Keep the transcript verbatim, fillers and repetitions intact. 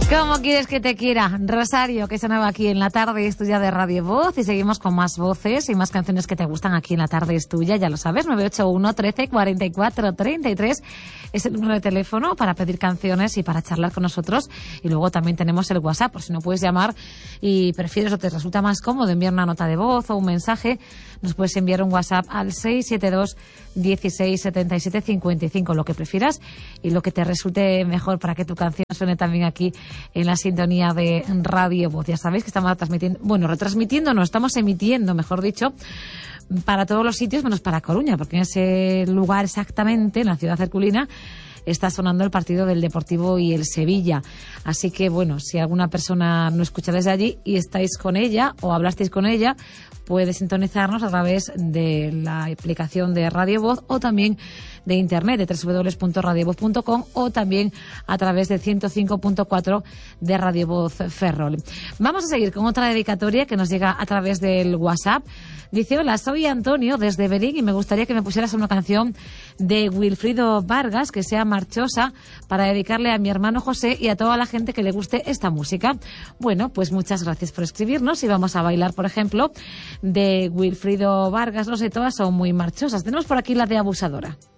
¿Cómo quieres que te quiera? Rosario, que sonaba aquí en La Tarde es Tuya de Radio Voz, y seguimos con más voces y más canciones que te gustan aquí en La Tarde es Tuya, ya lo sabes, nueve ocho uno, trece, cuarenta y cuatro, treinta y tres es el número de teléfono para pedir canciones y para charlar con nosotros. Y luego también tenemos el WhatsApp, por si no puedes llamar y prefieres o te resulta más cómodo enviar una nota de voz o un mensaje, nos puedes enviar un WhatsApp al seis siete dos, dieciséis, setenta y siete, cincuenta y cinco, lo que prefieras y lo que te resulte mejor para que tu canción suene también aquí en la sintonía de Radio Voz. Ya sabéis que estamos transmitiendo, bueno, retransmitiendo, no, estamos emitiendo, mejor dicho, para todos los sitios menos para Coruña, porque en ese lugar exactamente, en la ciudad herculina, está sonando el partido del Deportivo y el Sevilla. Así que, bueno, si alguna persona no escucha desde allí y estáis con ella o hablasteis con ella, puede sintonizarnos a través de la aplicación de Radio Voz o también de internet de doble u doble u doble u punto radio voz punto com o también a través de ciento cinco punto cuatro de Radio Voz Ferrol. Vamos a seguir con otra dedicatoria que nos llega a través del WhatsApp. Dice: hola, soy Antonio desde Berín y me gustaría que me pusieras una canción de Wilfrido Vargas que sea marchosa para dedicarle a mi hermano José y a toda la gente que le guste esta música. Bueno, pues muchas gracias por escribirnos y vamos a bailar, por ejemplo, de Wilfrido Vargas. No sé, todas son muy marchosas. Tenemos por aquí la de Abusadora.